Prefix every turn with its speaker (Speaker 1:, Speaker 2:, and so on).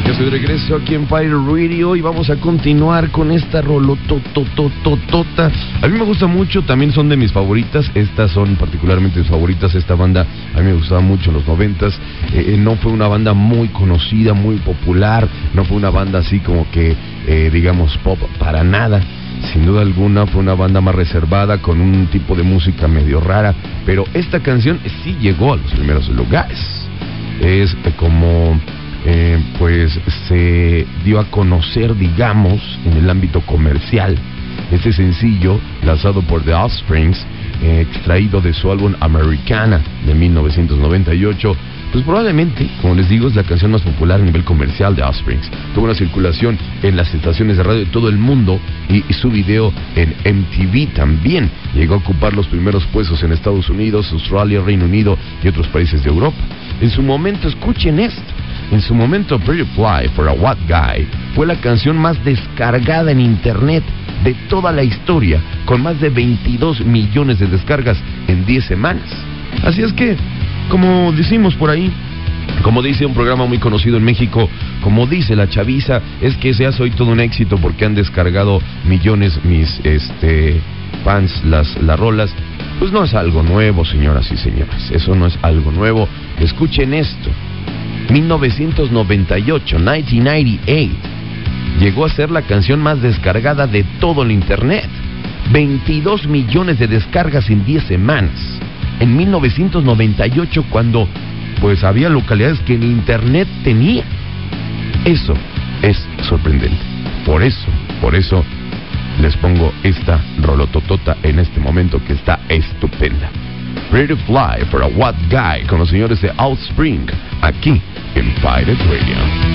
Speaker 1: Yo soy de regreso aquí en Fire Radio y vamos a continuar con esta rolototototota. A mí me gusta mucho, también son de mis favoritas. Estas son particularmente mis favoritas. Esta banda a mí me gustaba mucho en los 90s. No fue una banda muy conocida, muy popular. No fue una banda así como que, digamos, pop para nada. Sin duda alguna fue una banda más reservada, con un tipo de música medio rara. Pero esta canción sí llegó a los primeros lugares. Es como... pues se dio a conocer, digamos, en el ámbito comercial. Este sencillo, lanzado por The Offspring, extraído de su álbum Americana de 1998, pues probablemente, como les digo, es la canción más popular a nivel comercial de Offspring. Tuvo una circulación en las estaciones de radio de todo el mundo y su video en MTV también llegó a ocupar los primeros puestos en Estados Unidos, Australia, Reino Unido y otros países de Europa. En su momento, escuchen esto. En su momento, Pretty Fly for a White Guy fue la canción más descargada en internet de toda la historia, con más de 22 millones de descargas en 10 semanas. Así es que, como decimos por ahí, como dice un programa muy conocido en México, como dice la chaviza, es que se hace hoy todo un éxito porque han descargado millones mis fans las rolas. Pues no es algo nuevo, señoras y señores, eso no es algo nuevo. Escuchen esto. 1998, llegó a ser la canción más descargada de todo el internet. 22 millones de descargas en 10 semanas. En 1998, cuando pues había localidades que ni internet tenía. Eso es sorprendente. Por eso les pongo esta rolototota en este momento que está estupenda. Pretty Fly for a White Guy con los señores de Offspring, aquí en Pirate Radio.